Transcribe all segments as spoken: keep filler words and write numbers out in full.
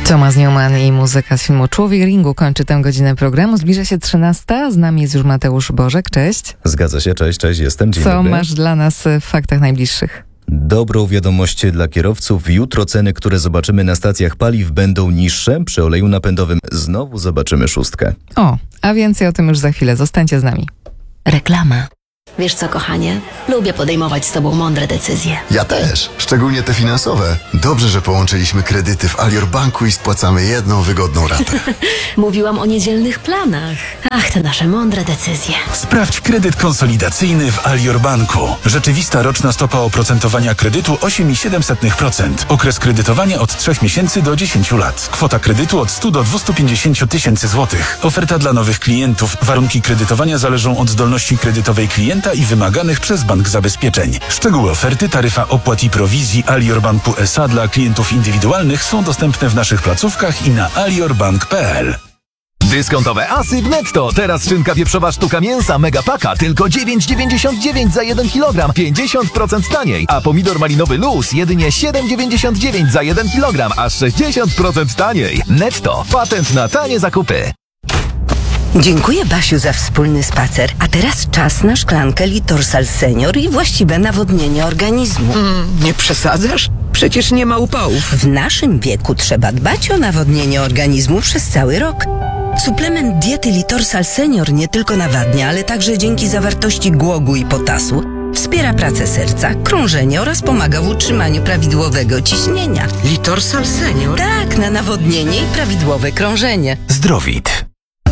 Thomas Newman i muzyka z filmu Człowiek Ringu kończy tę godzinę programu. Zbliża się trzynasta. Z nami jest już Mateusz Bożek. Cześć. Zgadza się, cześć, cześć, jestem. Dzień Co dobry. masz dla nas w faktach najbliższych? Dobrą wiadomość dla kierowców. Jutro ceny, które zobaczymy na stacjach paliw, będą niższe. Przy oleju napędowym znowu zobaczymy szóstkę. O, a więcej o tym już za chwilę. Zostańcie z nami. Reklama. Wiesz co, kochanie? Lubię podejmować z tobą mądre decyzje. Ja też, szczególnie te finansowe. Dobrze, że połączyliśmy kredyty w Alior Banku i spłacamy jedną wygodną ratę. Mówiłam o niedzielnych planach. Ach, te nasze mądre decyzje. Sprawdź kredyt konsolidacyjny w Alior Banku. Rzeczywista roczna stopa oprocentowania kredytu osiem przecinek siedem procent. Okres kredytowania od trzech miesięcy do dziesięciu lat. Kwota kredytu od stu do dwustu pięćdziesięciu tysięcy złotych. Oferta dla nowych klientów. Warunki kredytowania zależą od zdolności kredytowej klienta i wymaganych przez bank zabezpieczeń. Szczegóły oferty, taryfa opłat i prowizji Alior Banku S A dla klientów indywidualnych są dostępne w naszych placówkach i na aliorbank kropka p l. Dyskontowe asy w Netto. Teraz szynka wieprzowa sztuka mięsa Megapaka tylko dziewięć dziewięćdziesiąt dziewięć za jeden kilogram, pięćdziesiąt procent taniej. A pomidor malinowy Luz jedynie siedem dziewięćdziesiąt dziewięć za jeden kilogram, aż sześćdziesiąt procent taniej. Netto. Patent na tanie zakupy. Dziękuję, Basiu, za wspólny spacer. A teraz czas na szklankę Litorsal Senior i właściwe nawodnienie organizmu. Mm, nie przesadzasz? Przecież nie ma upałów. W naszym wieku trzeba dbać o nawodnienie organizmu przez cały rok. Suplement diety Litorsal Senior nie tylko nawadnia, ale także dzięki zawartości głogu i potasu wspiera pracę serca, krążenie oraz pomaga w utrzymaniu prawidłowego ciśnienia. Litorsal Senior? Tak, na nawodnienie i prawidłowe krążenie. Zdrowit.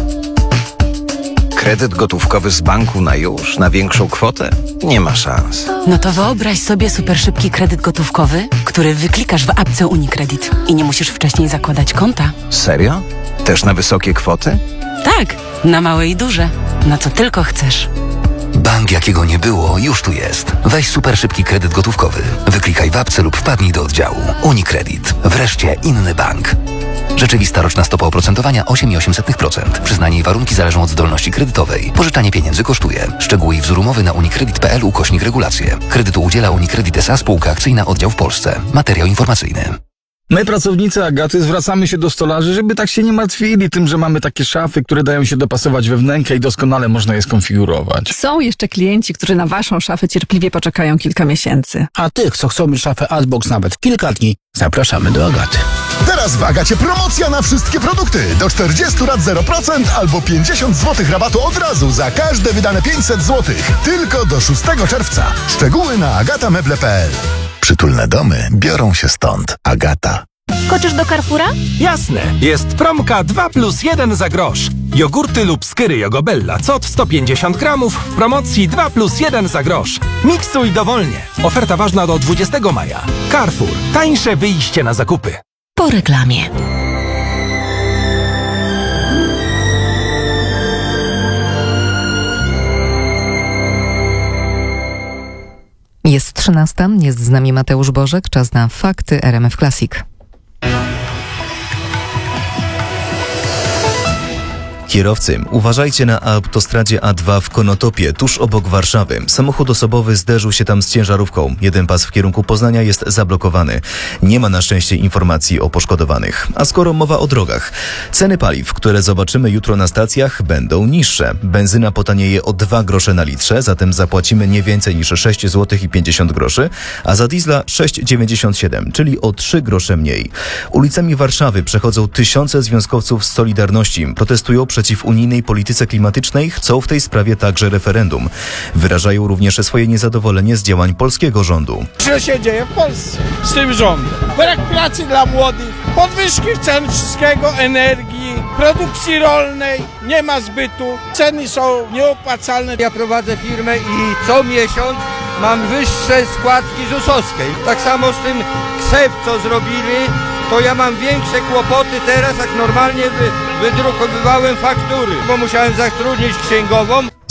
Kredyt gotówkowy z banku na już, na większą kwotę? Nie ma szans. No to wyobraź sobie super szybki kredyt gotówkowy, który wyklikasz w apce UniCredit i nie musisz wcześniej zakładać konta. Serio? Też na wysokie kwoty? Tak, na małe i duże. Na co tylko chcesz. Bank, jakiego nie było, już tu jest. Weź super szybki kredyt gotówkowy. Wyklikaj w apce lub wpadnij do oddziału. UniCredit. Wreszcie inny bank. Rzeczywista roczna stopa oprocentowania osiem przecinek osiem procent. Przyznanie i warunki zależą od zdolności kredytowej. Pożyczanie pieniędzy kosztuje. Szczegóły i wzór umowy na unicredit kropka p l ukośnik regulacje. Kredytu udziela UniCredit S A, spółka akcyjna, oddział w Polsce. Materiał informacyjny. My, pracownicy Agaty, zwracamy się do stolarzy, żeby tak się nie martwili tym, że mamy takie szafy, które dają się dopasować we wnękę i doskonale można je skonfigurować. Są jeszcze klienci, którzy na waszą szafę cierpliwie poczekają kilka miesięcy. A tych, co chcą mieć szafę Artbox nawet w kilka dni, zapraszamy do Agaty. Teraz w Agacie promocja na wszystkie produkty. Do czterdziestu lat zero procent albo pięćdziesiąt złotych rabatu od razu za każde wydane pięćset złotych. Tylko do szóstego czerwca. Szczegóły na agatameble kropka p l. Przytulne domy biorą się stąd. Agata. Skoczysz do Carrefoura? Jasne. Jest promka dwa plus jeden za grosz. Jogurty lub skyry Jogobella C O T sto pięćdziesiąt gramów w promocji dwa plus jeden za grosz. Miksuj dowolnie. Oferta ważna do dwudziestego maja. Carrefour. Tańsze wyjście na zakupy. Po reklamie. Jest trzynasta, jest z nami Mateusz Bożek. Czas na fakty R M F Classic. Kierowcy, uważajcie na autostradzie A dwa w Konotopie, tuż obok Warszawy. Samochód osobowy zderzył się tam z ciężarówką. Jeden pas w kierunku Poznania jest zablokowany. Nie ma na szczęście informacji o poszkodowanych. A skoro mowa o drogach, ceny paliw, które zobaczymy jutro na stacjach, będą niższe. Benzyna potanieje o dwa grosze na litrze, zatem zapłacimy nie więcej niż sześć złotych i pięćdziesiąt groszy, a za diesla sześć dziewięćdziesiąt siedem, czyli o trzy grosze mniej. Ulicami Warszawy przechodzą tysiące związkowców z Solidarności. Protestują przeciw unijnej polityce klimatycznej, chcą w tej sprawie także referendum. Wyrażają również swoje niezadowolenie z działań polskiego rządu. Co się dzieje w Polsce z tym rządem? Brak pracy dla młodych, podwyżki cen wszystkiego, energii, produkcji rolnej, nie ma zbytu, ceny są nieopłacalne. Ja prowadzę firmę i co miesiąc mam wyższe składki zusowskiej. Tak samo z tym ksep, co zrobili, to ja mam większe kłopoty teraz, jak normalnie wy, wydrukowywałem faktury, bo musiałem zatrudnić księgową.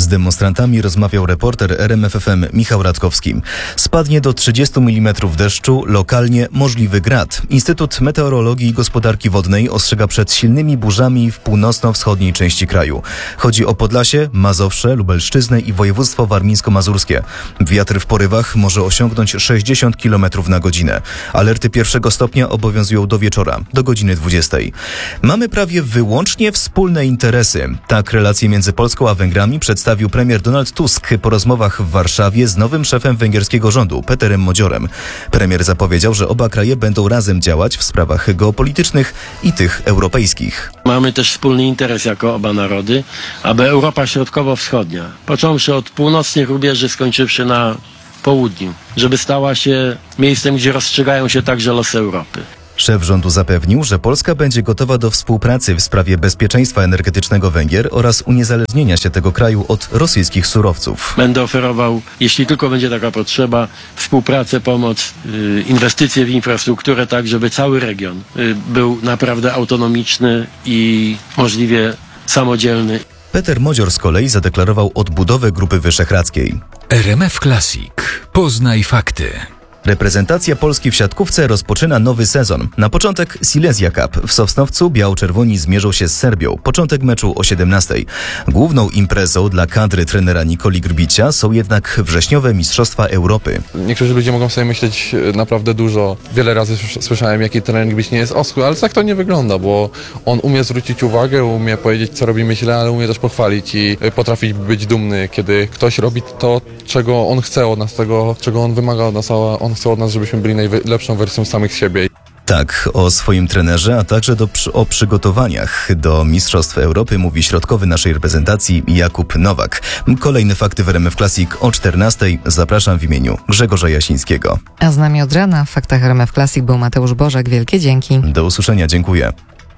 Z demonstrantami rozmawiał reporter R M F F M Michał Radkowski. Spadnie do trzydziestu milimetrów deszczu, lokalnie możliwy grad. Instytut Meteorologii i Gospodarki Wodnej ostrzega przed silnymi burzami w północno-wschodniej części kraju. Chodzi o Podlasie, Mazowsze, Lubelszczyznę i województwo warmińsko-mazurskie. Wiatr w porywach może osiągnąć sześćdziesiąt kilometrów na godzinę. Alerty pierwszego stopnia obowiązują do wieczora, do godziny dwudziestej. Mamy prawie wyłącznie wspólne interesy. Tak relacje między Polską a Węgrami przedstawił premier Donald Tusk po rozmowach w Warszawie z nowym szefem węgierskiego rządu, Peterem Modziorem. Premier zapowiedział, że oba kraje będą razem działać w sprawach geopolitycznych i tych europejskich. Mamy też wspólny interes jako oba narody, aby Europa Środkowo-Wschodnia, począwszy od północnych rubieży, skończywszy na południu, żeby stała się miejscem, gdzie rozstrzygają się także losy Europy. Szef rządu zapewnił, że Polska będzie gotowa do współpracy w sprawie bezpieczeństwa energetycznego Węgier oraz uniezależnienia się tego kraju od rosyjskich surowców. Będę oferował, jeśli tylko będzie taka potrzeba, współpracę, pomoc, yy, inwestycje w infrastrukturę, tak żeby cały region yy, był naprawdę autonomiczny i możliwie samodzielny. Peter Modzior z kolei zadeklarował odbudowę Grupy Wyszehradzkiej. R M F Classic. Poznaj fakty. Reprezentacja Polski w siatkówce rozpoczyna nowy sezon. Na początek Silesia Cup. W Sosnowcu biało-czerwoni zmierzą się z Serbią. Początek meczu o siedemnastej. Główną imprezą dla kadry trenera Nikoli Grbicia są jednak wrześniowe Mistrzostwa Europy. Niektórzy ludzie mogą sobie myśleć naprawdę dużo. Wiele razy słyszałem, jaki trener Grbić nie jest oschły, ale tak to nie wygląda, bo on umie zwrócić uwagę, umie powiedzieć, co robimy źle, ale umie też pochwalić i potrafi być dumny, kiedy ktoś robi to, czego on chce od nas, tego, czego on wymaga od nas, a on chce od nas, żebyśmy byli najlepszą wersją samych siebie. Tak, o swoim trenerze, a także do, o przygotowaniach do Mistrzostw Europy mówi środkowy naszej reprezentacji Jakub Nowak. Kolejne fakty w R M F Classic o czternastej. Zapraszam w imieniu Grzegorza Jasińskiego. A z nami od rana w faktach R M F Classic był Mateusz Bożek. Wielkie dzięki. Do usłyszenia, dziękuję.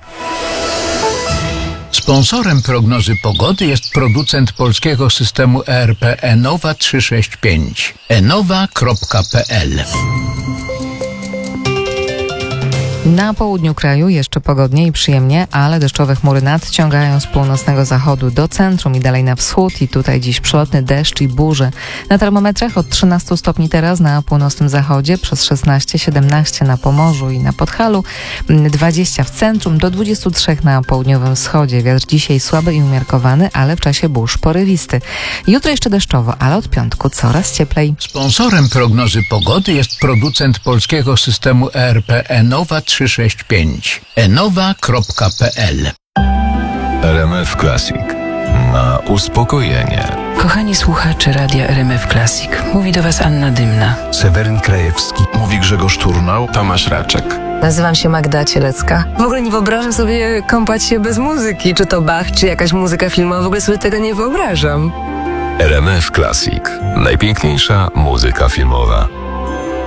Sponsorem prognozy pogody jest producent polskiego systemu E R P Enowa trzysta sześćdziesiąt pięć. enowa kropka p l. Na południu kraju jeszcze pogodnie i przyjemnie, ale deszczowe chmury nadciągają z północnego zachodu do centrum i dalej na wschód i tutaj dziś przelotny deszcz i burze. Na termometrach od trzynastu stopni teraz na północnym zachodzie, przez szesnaście siedemnaście na Pomorzu i na Podhalu, dwadzieścia w centrum, do dwudziestu trzech na południowym wschodzie. Wiatr dzisiaj słaby i umiarkowany, ale w czasie burz porywisty. Jutro jeszcze deszczowo, ale od piątku coraz cieplej. Sponsorem prognozy pogody jest producent polskiego systemu E R P Enowa trzysta sześćdziesiąt pięć. enowa kropka p l. R M F Classic. Na uspokojenie. Kochani słuchacze Radia R M F Classic. Mówi do Was Anna Dymna. Seweryn Krajewski. Mówi Grzegorz Turnał. Tomasz Raczek. Nazywam się Magda Cielecka. W ogóle nie wyobrażam sobie kąpać się bez muzyki. Czy to Bach, czy jakaś muzyka filmowa. W ogóle sobie tego nie wyobrażam. R M F Classic. Najpiękniejsza muzyka filmowa.